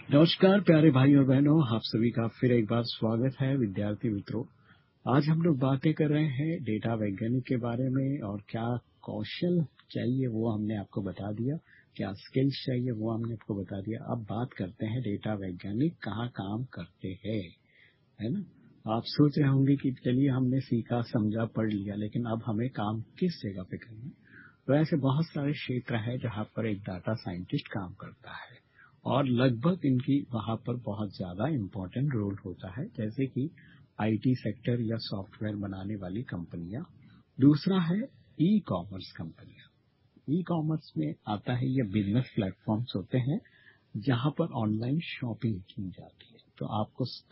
नमस्कार प्यारे भाई और बहनों, आप सभी का फिर एक बार स्वागत है विद्यार्थी मित्रों। आज हम लोग बातें कर रहे हैं डेटा वैज्ञानिक के बारे में और क्या कौशल चाहिए वो हमने आपको बता दिया, क्या स्किल्स चाहिए वो हमने आपको बता दिया। अब बात करते हैं डेटा वैज्ञानिक कहाँ काम करते हैं, है ना। आप सोच रहे होंगे कि चलिए हमने सीखा समझा पढ़ लिया, लेकिन अब हमें काम किस जगह पे करना है। तो ऐसे बहुत सारे क्षेत्र है जहाँ पर एक डाटा साइंटिस्ट काम करता है और लगभग इनकी वहाँ पर बहुत ज्यादा इम्पोर्टेंट रोल होता है, जैसे कि आईटी सेक्टर या सॉफ्टवेयर बनाने वाली कंपनियां। दूसरा है ई कॉमर्स कंपनियां। ई कॉमर्स में आता है ये बिजनेस प्लेटफॉर्म्स होते हैं जहां पर ऑनलाइन शॉपिंग की जाती है। तो आपको